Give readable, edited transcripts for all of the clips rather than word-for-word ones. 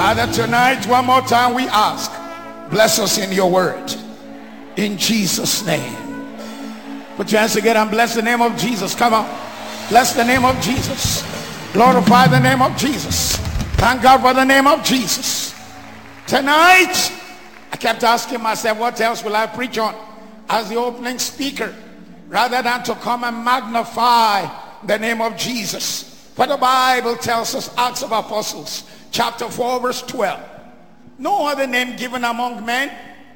Father, tonight, one more time we ask, bless us in your word. In Jesus' name. Put your hands together and bless the name of Jesus. Come on. Bless the name of Jesus. Glorify the name of Jesus. Thank God for the name of Jesus. Tonight, I kept asking myself, what else will I preach on as the opening speaker, rather than to come and magnify the name of Jesus. For the Bible tells us, Acts of Apostles, chapter 4, verse 12. No other name given among men,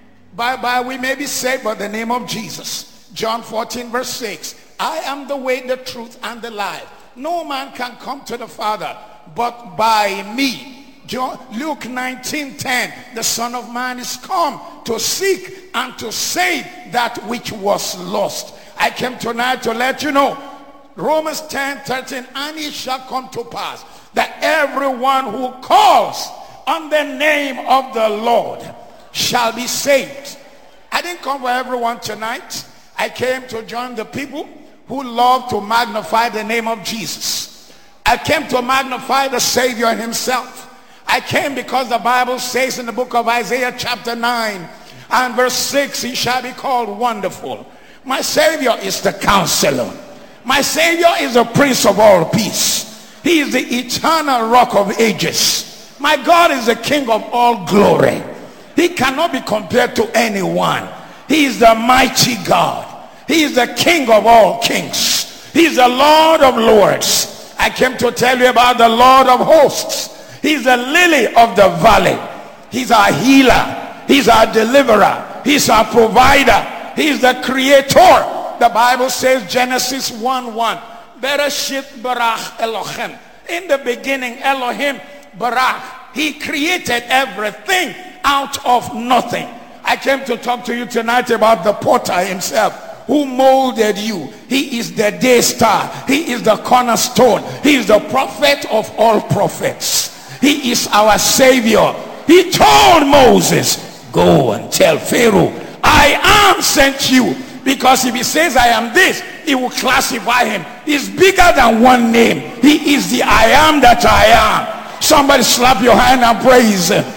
by we may be saved, but the name of Jesus. John 14, verse 6. I am the way, the truth, and the life. No man can come to the Father but by me. Luke 19:10, the Son of Man is come to seek and to save that which was lost. I came tonight to let you know, Romans 10:13, and it shall come to pass that everyone who calls on the name of the Lord shall be saved. I didn't come for everyone tonight. I came to join the people who love to magnify the name of Jesus. I came to magnify the Savior himself. I came because the Bible says in the book of Isaiah chapter 9 and verse 6, he shall be called Wonderful. My Savior is the Counselor. My Savior is the Prince of all peace. He is the eternal Rock of ages. My God is the King of all glory. He cannot be compared to anyone. He is the mighty God. He is the King of all kings. He is the Lord of lords. I came to tell you about the Lord of hosts. He's the lily of the valley. He's our healer. He's our deliverer. He's our provider. He's the creator. The Bible says, Genesis 1:1, Bereshit barach Elohim. In the beginning, Elohim barach. He created everything out of nothing. I came to talk to you tonight about the potter himself, who molded you. He is the day star. He is the cornerstone. He is the prophet of all prophets. He is our Savior. He told Moses, go and tell Pharaoh, I am sent you. Because if he says I am this, he will classify him. He's bigger than one name. He is the I am that I am. Somebody slap your hand and praise him.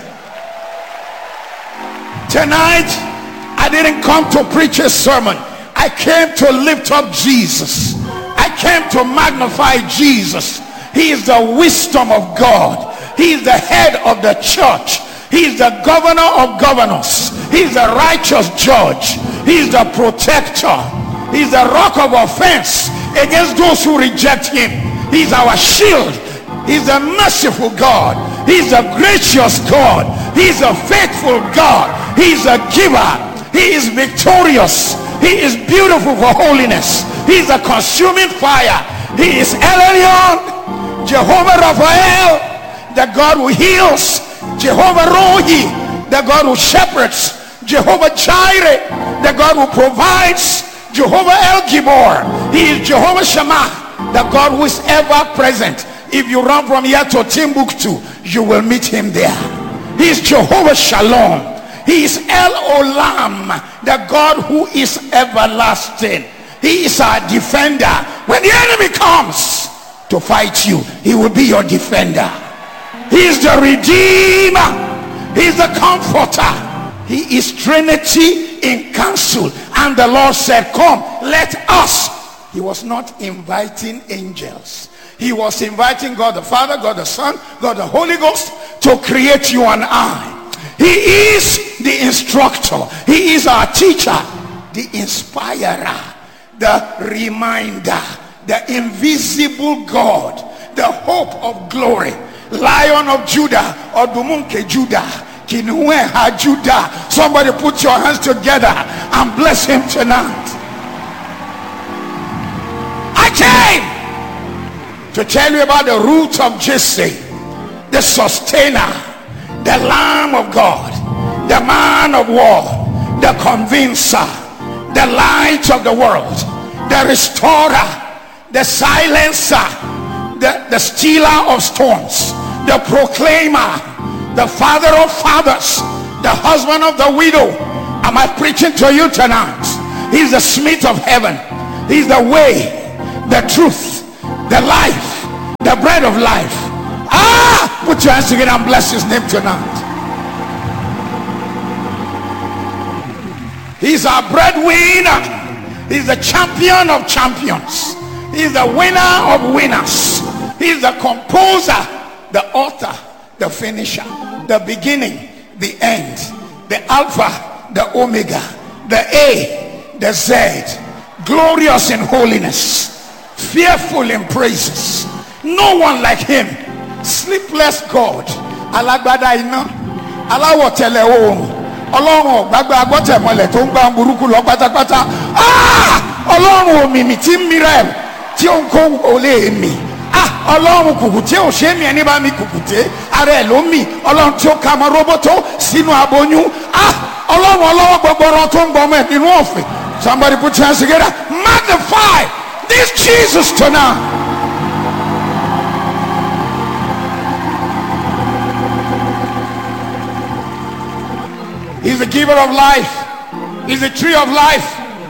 Tonight, I didn't come to preach a sermon. I came to lift up Jesus. I came to magnify Jesus. He is the wisdom of God. He is the head of the church. He is the governor of governors. He is the righteous judge. He is the protector. He is the rock of offense against those who reject him. He is our shield. He is the merciful God. He is the gracious God. He is a faithful God. He is a giver. He is victorious. He is beautiful for holiness. He is a consuming fire. He is El Elyon, Jehovah Raphael, the God who heals, Jehovah Rohi, the God who shepherds, Jehovah Jireh, the God who provides, Jehovah El Gibor. He is Jehovah Shammah, the God who is ever present. If you run from here to Timbuktu, you will meet him there. He is Jehovah Shalom. He is El Olam, the God who is everlasting. He is our defender. When the enemy comes to fight you, he will be your defender. He is the Redeemer. He is the Comforter. He is Trinity in council. And the Lord said, come, let us. He was not inviting angels. He was inviting God the Father, God the Son, God the Holy Ghost to create you and I. He is the instructor. He is our teacher, the inspirer, the reminder, the invisible God, the hope of glory, Lion of Judah, Odumunke Judah, Kinueha Judah. Somebody put your hands together and bless him tonight. I came to tell you about the root of Jesse, the sustainer, the Lamb of God, the man of war, the convincer, the light of the world, the restorer, the silencer, the stealer of storms, the proclaimer, the father of fathers, the husband of the widow. Am I preaching to you tonight? He's the smith of heaven. He's the way, the truth, the life, the bread of life. Put your hands together and bless his name tonight. He's our breadwinner. He's the champion of champions. He's the winner of winners. He's the composer, the author, the finisher, the beginning, the end, the Alpha, the Omega, the A, the Z, glorious in holiness, fearful in praises. No one like him. Sleepless God. Alagbada iná, aláwọ̀ tẹ̀lẹ̀ oòrùn, ọlọ́run ọ̀gbágbá agbọ́tẹ̀mọlẹ̀ tó ń gbá burúkú lọ pátápátá. Ọlọ́run òmìmì tí ń mìíràn tí ó ń kó olè mi. Ọlọ́run kùkùté ò ṣe mí ẹni bá mi kùkùté ara ẹ̀ ló mì. Ọlọ́run tí ó ka mọ róbótó sínú aboyún. Ọlọ́run ọlọ́wọ́ gbọgbọrọ tó ń gbọmọ ẹ̀ nínú ọ̀fìn. Somebody put your hands together. Magnify this Jesus tonight. He's the giver of life. He's the tree of life.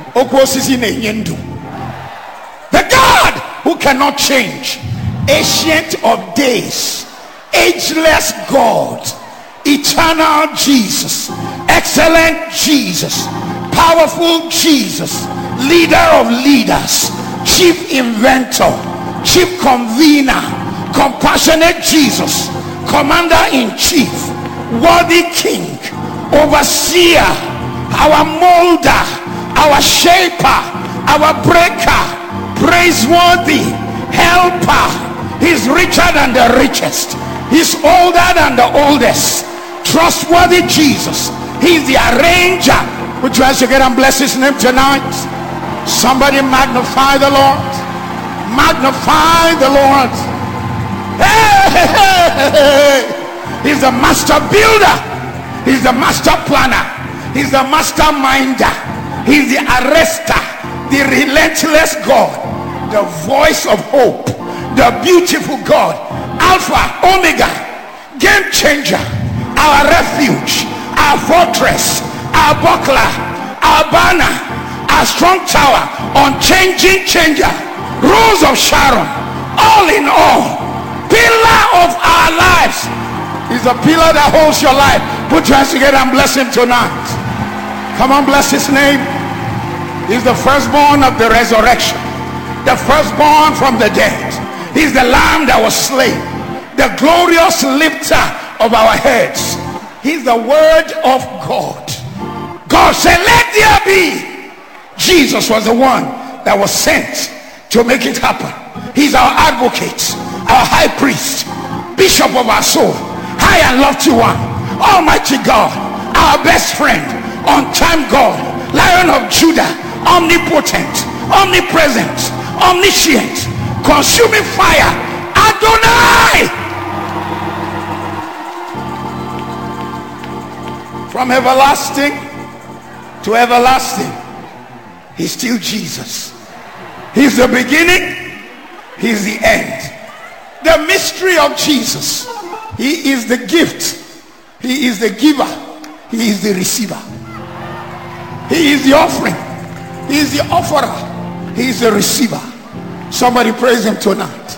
The God who cannot change. Ancient of days. Ageless God. Eternal Jesus. Excellent Jesus. Powerful Jesus. Leader of leaders. Chief inventor. Chief convener. Compassionate Jesus. Commander-in-chief. Worthy King. Overseer, our molder, our shaper, our breaker, praiseworthy, helper. He's richer than the richest. He's older than the oldest. Trustworthy Jesus. He's the arranger. Would you guys together and bless his name tonight? Somebody magnify the Lord. Magnify the Lord. Hey, hey, hey, hey. He's the master builder. He's the master planner. He's the master minder. He's the arrester, the relentless God, the voice of hope, the beautiful God, Alpha, Omega, game changer, our refuge, our fortress, our buckler, our banner, our strong tower, unchanging changer, Rose of Sharon, all in all, pillar of our lives. He's a pillar that holds your life. Put your hands together and bless him tonight. Come on, bless his name. He's the firstborn of the resurrection, the firstborn from the dead. He's the lamb that was slain, the glorious lifter of our heads. He's the word of God. God said, let there be. Jesus was the one that was sent to make it happen. He's our advocate, our high priest, bishop of our soul, high and lofty one, almighty God, our best friend, on-time God, Lion of Judah, omnipotent, omnipresent, omniscient, consuming fire, Adonai. From everlasting to everlasting, he's still Jesus. He's the beginning, he's the end. The mystery of Jesus. He is the gift. He is the giver. He is the receiver. He is the offering. He is the offerer. He is the receiver. Somebody praise him tonight.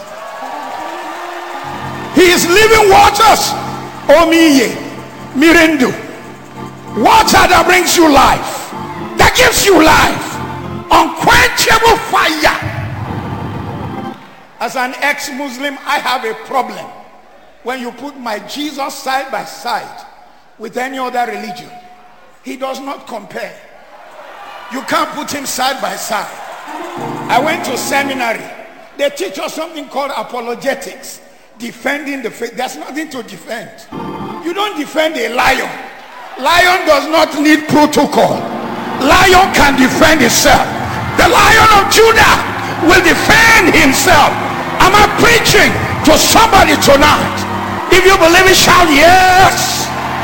He is living waters. Omiye, Mirindu. Water that brings you life. That gives you life. Unquenchable fire. As an ex-Muslim, I have a problem. When you put my Jesus side by side with any other religion, he does not compare. You can't put him side by side. I went to seminary. They teach us something called apologetics, defending the faith. There's nothing to defend. You don't defend a lion. Lion does not need protocol. Lion can defend himself. The Lion of Judah will defend himself. Am I preaching to somebody tonight? If you believe it, shout yes.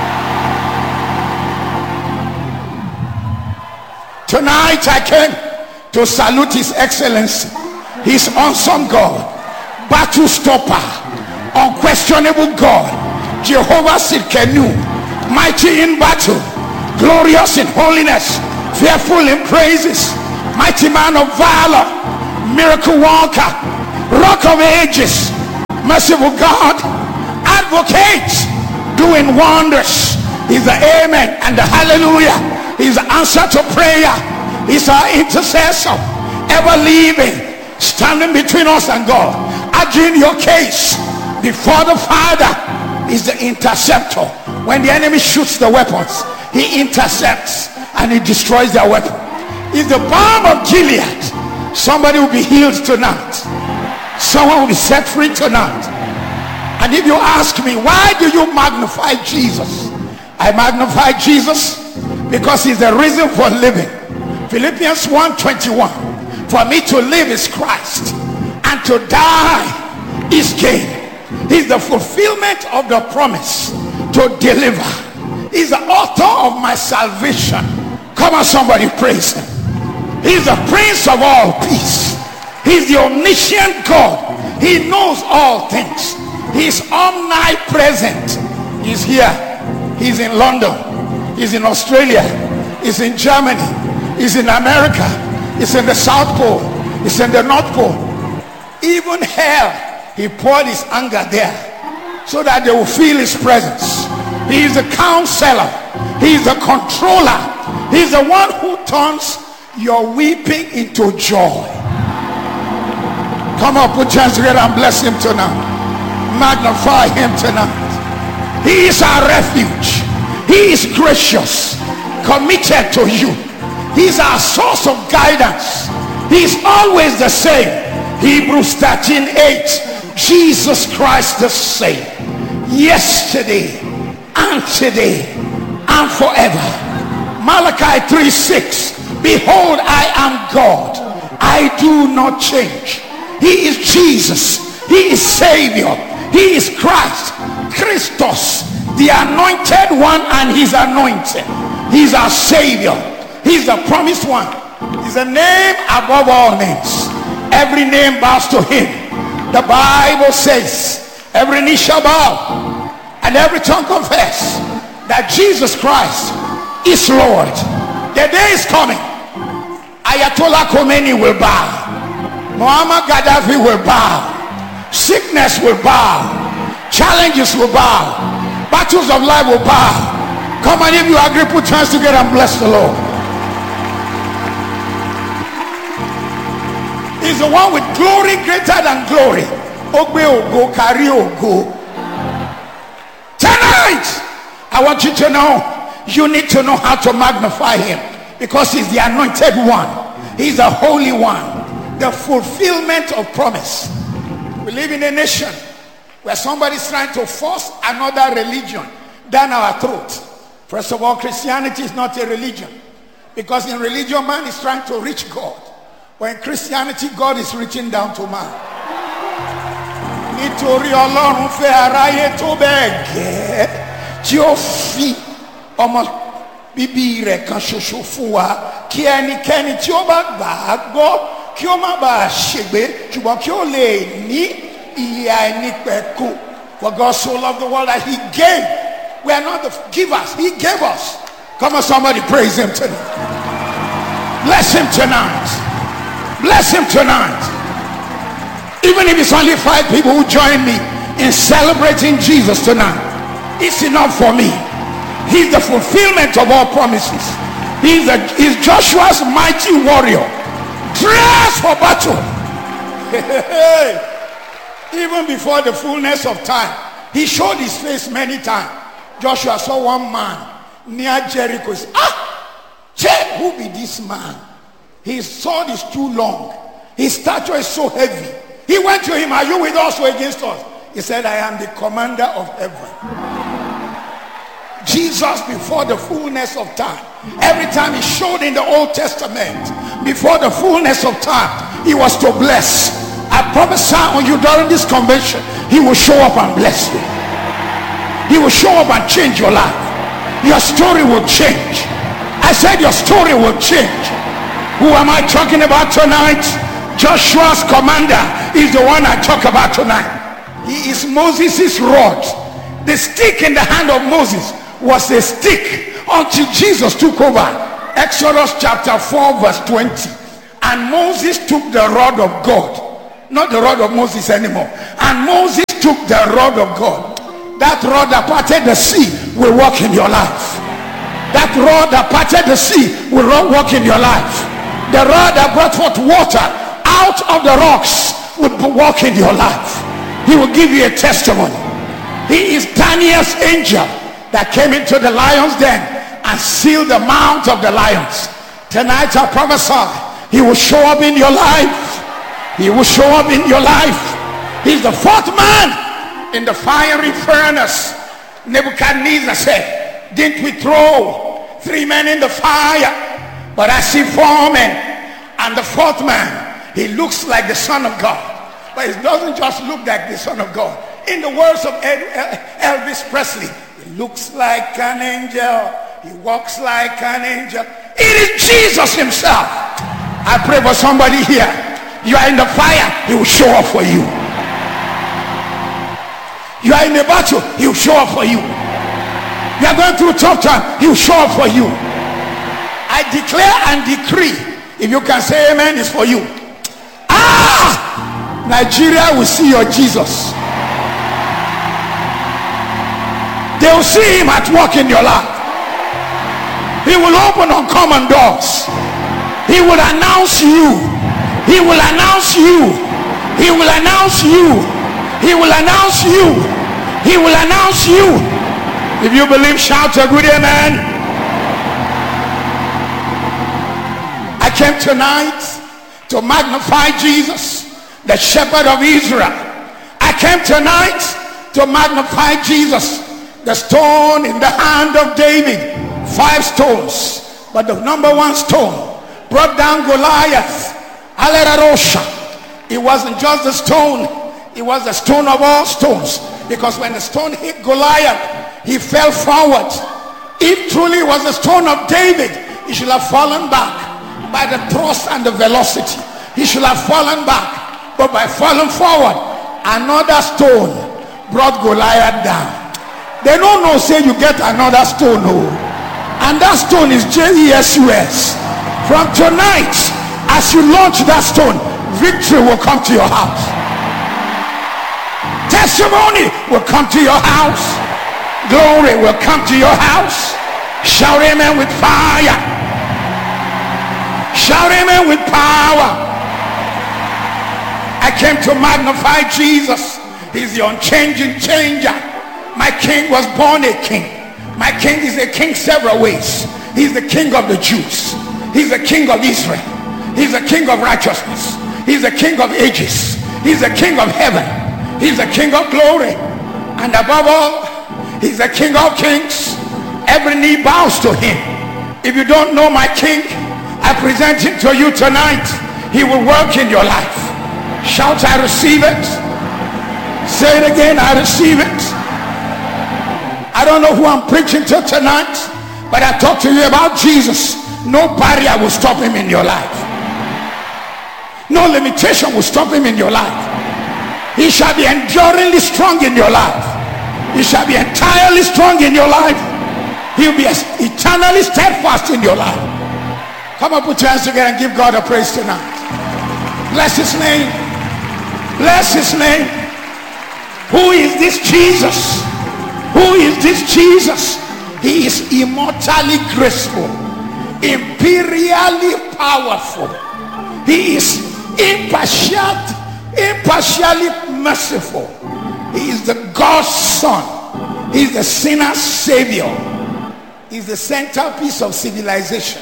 Tonight I came to salute his excellency, his awesome God, battle stopper, unquestionable God, Jehovah Sidkenu, mighty in battle, glorious in holiness, fearful in praises, mighty man of valor, miracle worker, rock of ages, merciful God, advocate, doing wonders. He's the amen and the hallelujah. He's the answer to prayer. He's our intercessor, ever living, standing between us and God, arguing your case before the Father. Is the interceptor. When the enemy shoots the weapons, he intercepts and he destroys their weapon. Is the balm of Gilead. Somebody will be healed tonight. Someone will be set free tonight. And if you ask me, why do you magnify Jesus? I magnify Jesus because he's the reason for living. Philippians 1:21. For me to live is Christ, and to die is gain. He's the fulfillment of the promise to deliver. He's the author of my salvation. Come on, somebody praise him. He's the Prince of all peace. He's the omniscient God. He knows all things. He's omnipresent. He's here. He's in London. He's in Australia. He's in Germany. He's in America. He's in the South Pole. He's in the North Pole. Even hell, he poured his anger there so that they will feel his presence. He is the counselor. He is the controller. He's the one who turns your weeping into joy. Come on, put your hands together and bless him tonight. Magnify him tonight. He is our refuge. He is gracious, committed to you. He's our source of guidance. He's always the same. Hebrews 13:8. Jesus Christ the same, yesterday and today and forever. Malachi 3:6. Behold, I am God. I do not change. He is Jesus. He is Savior. He is Christ. Christos, the anointed one, and his anointed. He's our Savior. He's the promised one. He's a name above all names. Every name bows to him. The Bible says every knee shall bow and every tongue confess that Jesus Christ is Lord. The day is coming. Ayatollah Khomeini will bow. Muammar Gaddafi will bow. Sickness will bow. Challenges will bow. Battles of life will bow. Come on, if you agree, put your hands together and bless the Lord. He's the one with glory greater than glory. Tonight, I want you to know, you need to know how to magnify him, because he's the anointed one. He's the holy one, the fulfillment of promise. We live in a nation where somebody's trying to force another religion down our throat. First of all, Christianity is not a religion, because in religion man is trying to reach God. But in Christianity, God is reaching down to man. Nítorí Ọlọ́run fẹ́ aráyé tó bẹ́ẹ̀ gẹ́ tí ó fi ọmọ bíbí rẹ̀ kan ṣoṣo fún wa, kí ẹnikẹ́ni tí ó bá gbà á gbọ́ kí ó má bàa ṣègbé, ṣùgbọ́n kí ó lè ní ìyè àìnípẹ̀kun. For God so loved the world that he gave. We are not the givers. He gave us. Come on, somebody praise him tonight. Bless him tonight. Bless him tonight. Even if it's only 5 people who join me in celebrating Jesus tonight, it's enough for me. He's the fulfillment of all promises. He's Joshua's mighty warrior, dressed for battle. Even before the fullness of time, he showed his face many times. Joshua saw one man near Jericho. He said, check, who be this man? His sword is too long. His stature is so heavy. He went to him, are you with us or against us? He said, I am the commander of heaven. Jesus, before the fullness of time, every time he showed in the Old Testament, before the fullness of time, he was to bless. I prophesy on you during this convention, he will show up and bless you. He will show up and change your life. Your story will change. I said your story will change. Who am I talking about tonight? Joshua's commander is the one I talk about tonight. He is Moses' rod. The stick in the hand of Moses was a stick until Jesus took over. Exodus chapter 4 verse 20. And Moses took the rod of God. Not the rod of Moses anymore. And Moses took the rod of God. That rod that parted the sea will work in your life. That rod that parted the sea will work in your life. The rod that brought forth water out of the rocks will work in your life. He will give you a testimony. He is Daniel's angel that came into the lion's den and sealed the mouth of the lions. Tonight I prophesy, he will show up in your life. He will show up in your life. He's the fourth man in the fiery furnace. Nebuchadnezzar said, didn't we throw 3 men in the fire? But I see 4 men, and the fourth man, he looks like the Son of God. But it doesn't just look like the Son of God. In the words of Elvis Presley, he looks like an angel, he walks like an angel. It is Jesus himself. I pray for somebody here. You are in the fire, he will show up for you. You are in a battle, he will show up for you. You are going through a tough time, he will show up for you. I declare and decree, if you can say amen, it's for you. Nigeria will see your Jesus. They will see him at work in your life. He will open uncommon doors. He will announce you. He will announce you. He will announce you. He will announce you. He will announce you. If you believe, shout a good amen. I came tonight to magnify Jesus, the shepherd of Israel. I came tonight to magnify Jesus, the stone in the hand of David. 5 stones, but the number 1 stone brought down Goliath. It wasn't just the stone, it was the stone of all stones, because when the stone hit Goliath, he fell forward. If truly it was the stone of David, he should have fallen back by the thrust and the velocity. He should have fallen back, but by falling forward, another stone brought Goliath down. They don't know, say you get another stone, no. And that stone is Jesus. From tonight, as you launch that stone, victory will come to your house. Testimony will come to your house. Glory will come to your house. Shout amen with fire. Shout amen with power. I came to magnify Jesus. He's the unchanging changer. My king was born a king. My king is a king several ways. He's the king of the Jews. He's the king of Israel. He's the king of righteousness. He's the king of ages. He's the king of heaven. He's the king of glory. And above all, he's the king of kings. Every knee bows to him. If you don't know my king, I present him to you tonight. He will work in your life. Shout, I receive it. Say it again, I receive it. I don't know who I'm preaching to tonight, but I talk to you about Jesus. No barrier will stop him in your life. No limitation will stop him in your life. He shall be enduringly strong in your life. He shall be entirely strong in your life. He'll be eternally steadfast in your life. Come on, put your hands together and give God a praise tonight. Bless his name. Bless his name. Who is this Jesus? Who is this Jesus? He is immortally graceful, imperially powerful. He is impartially merciful. He is the God's son. He is the sinner's savior. He is the centerpiece of civilization.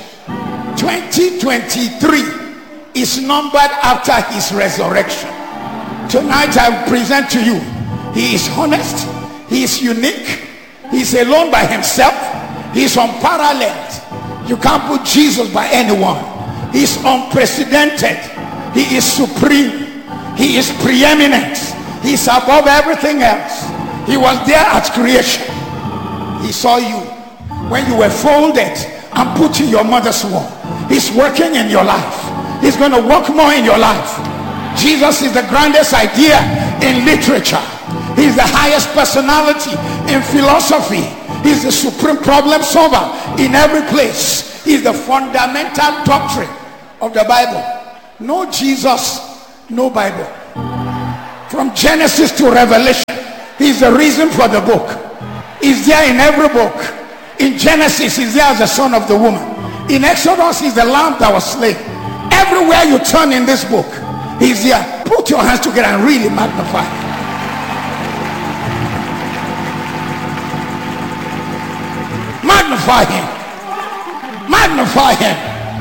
2023 is numbered after his resurrection. Tonight I present to you, he is honest. He is unique. He is alone by himself. He is unparalleled. You can't put Jesus by anyone. He is unprecedented. He is supreme. He is preeminent. He is above everything else. He was there at creation. He saw you when you were folded and put in your mother's womb. He's working in your life. He's going to work more in your life. Jesus is the grandest idea in literature. He's the highest personality in philosophy. He's the supreme problem solver in every place. He's the fundamental doctrine of the Bible. No Jesus, no Bible. From Genesis to Revelation, He's the reason for the book. He's there in every book. In Genesis, he's there as the son of the woman. In Exodus, he's the lamb that was slain. Everywhere you turn in this book, he's there. Put your hands together and really magnify him. Magnify him. Magnify him.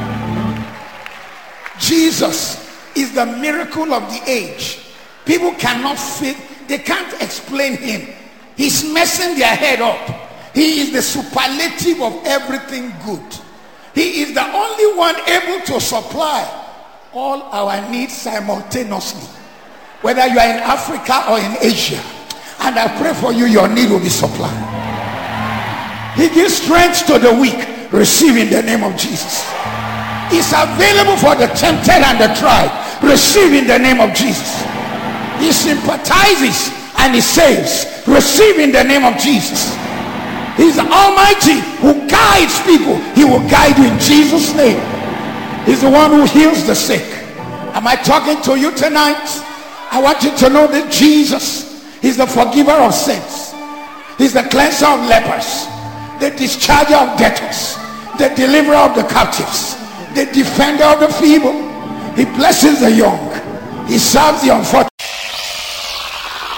Jesus is the miracle of the age. People cannot fit, they can't explain him. He's messing their head up. He is the superlative of everything good. He is the only one able to supply all our needs simultaneously. Whether you are in Africa or in Asia. And I pray for you, your need will be supplied. He gives strength to the weak. Receive in the name of Jesus. He's available for the tempted and the tried. Receive in the name of Jesus. He sympathizes and he saves. Receive in the name of Jesus. He's the Almighty who guides people. He will guide you in Jesus' name. He's the one who heals the sick. Am I talking to you tonight? I want you to know that Jesus is the forgiver of sins. He's the cleanser of lepers, the discharger of debtors, the deliverer of the captives, the defender of the feeble. He blesses the young. He serves the unfortunate.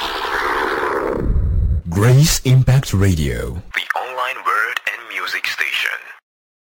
Grace Impact Radio, the online word and music station.